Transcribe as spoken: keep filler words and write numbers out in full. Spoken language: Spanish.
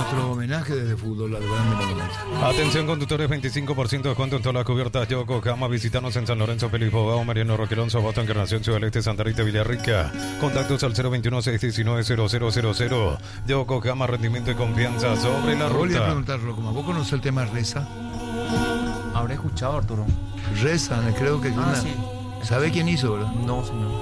nuestro homenaje desde Fútbol al Grande Monumento. Atención conductores, veinticinco por ciento de descuento en todas las cubiertas Yokohama. Visítanos en San Lorenzo, Feliz Bogado, Mariano Roque Alonso, Boston, Encarnación, Ciudad del Este, Santa Rita, Villarrica. Contactos al cero veintiuno, seiscientos diecinueve, cero cero cero cero. Yokohama, rendimiento y confianza sobre la Volví a ruta. preguntar, Rocco, ¿vos conocés el tema Reza? Habré escuchado, Arturo. Reza, creo que... Ah, una... sí. ¿Sabe quién hizo, verdad? No, señor.